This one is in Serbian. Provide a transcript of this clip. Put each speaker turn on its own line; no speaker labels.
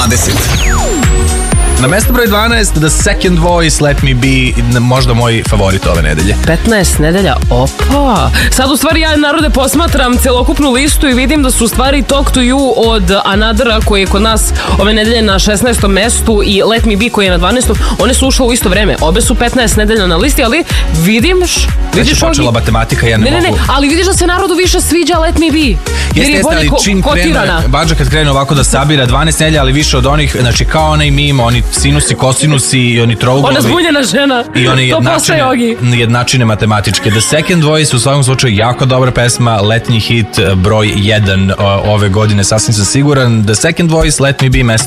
20.
Na mesto broj 12, The Second Voice, Let Me Be, možda moj favorit ove nedelje.
15 nedelja, opa. Sad u stvari ja, narode, posmatram celokupnu listu i vidim da su u stvari Talk to You od Another-a koji je kod nas ove nedelje na 16. mestu i Let Me Be koji je na 12. One su ušle u isto vreme. Obe su 15 nedelja na listi, ali vidiš
Već je počela matematika, ja ne mogu.
Ne, ali vidiš da se narodu više sviđa Let Me Be. Jer je bolje kotirana.
Bađa kad krene ovako da sabira 12 nedelja, ali više od onih, znači kao onaj mim, oni sinusi, kosinusi i oni trouglovi.
Ona zbunjena žena.
I oni jednačine matematičke. The Second Voice u svakom slučaju jako dobra pesma, letnji hit broj 1 ove godine, sasvim sam siguran. The Second Voice, Let Me Be, mesto